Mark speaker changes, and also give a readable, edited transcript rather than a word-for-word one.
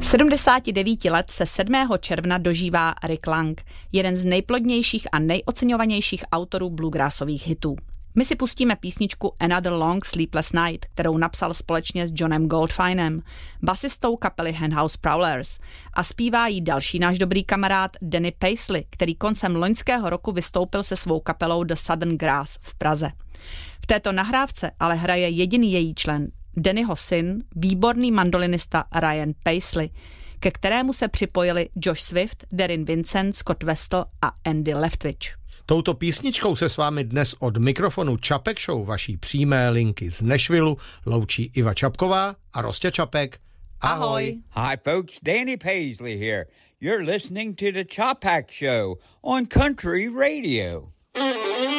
Speaker 1: 79 let se 7. června dožívá Rick Lang, jeden z nejplodnějších a nejoceňovanějších autorů bluegrassových hitů. My si pustíme písničku Another Long Sleepless Night, kterou napsal společně s Johnem Goldfinem, basistou kapely Henhouse Prowlers, a zpívá jí další náš dobrý kamarád Danny Paisley, který koncem loňského roku vystoupil se svou kapelou The Southern Grass v Praze. V této nahrávce ale hraje jediný její člen, Dannyho syn, výborný mandolinista Ryan Paisley, ke kterému se připojili Josh Swift, Darren Vincent, Scott Westl a Andy Leftwich.
Speaker 2: Touto písničkou se s vámi dnes od mikrofonu Čapek Show, vaší přímé linky z Nashvillu, loučí Iva Čapková a Rostě Čapek. Ahoj.
Speaker 3: Hi folks, Danny Paisley here. You're listening to the Čapek Show on Country Radio.